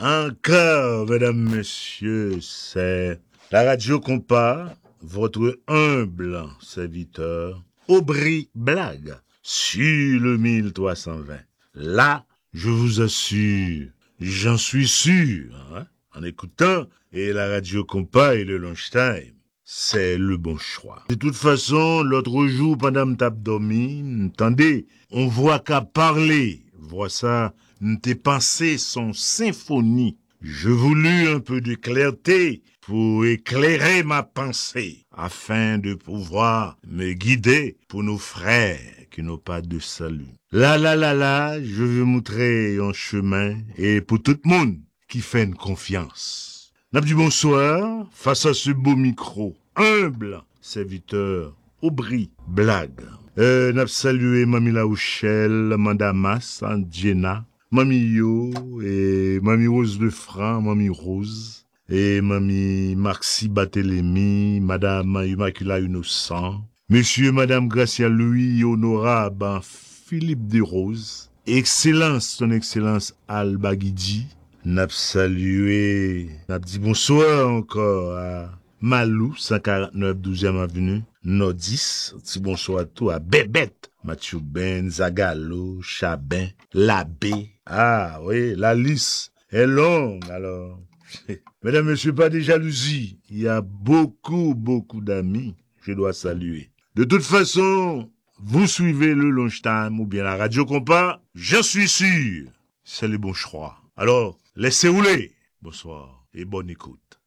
Encore, mesdames, messieurs, c'est la Radio Compas, votre humble serviteur, Aubry Blague, sur le 1320. Là, je vous assure, j'en suis sûr, hein, en écoutant et la Radio Compas et le Lunchtime. C'est le bon choix. De toute façon, l'autre jour, pendant que t'as dormi, attendez, on voit qu'à parler. Vois ça, tes pensées sont symphonie. Je voulus un peu de clarté pour éclairer ma pensée, afin de pouvoir me guider pour nos frères qui n'ont pas de salut. Là, je veux montrer un chemin et pour tout le monde qui fait une confiance. N'a dit bonsoir face à ce beau micro, humble serviteur, Aubry Blague. N'a salué Mami Laouchelle, Mandamas, Jenna, Mami Yo, et Mami Rose de Franc, Mami Rose, et Mami Maxi Barthélemy, Madame Immaculée Innocent, Monsieur et Madame Gracia Louis, honorable Philippe Desroses, Excellence, son Excellence Alba Guidi, n'a salué, n'a dit bonsoir encore à Malou, 149 12e avenue, Nordis, petit bonsoir à tout, à Bébête, Mathieu Ben, Zagalo, Chabin, Labbé. Ah oui, la liste est longue alors. Mesdames, messieurs, pas de jalousie. Il y a beaucoup d'amis, je dois saluer. De toute façon, vous suivez le Lunchtime ou bien la Radio Compas, je suis sûr, c'est le bon choix. Alors, laissez rouler. Bonsoir et bonne écoute.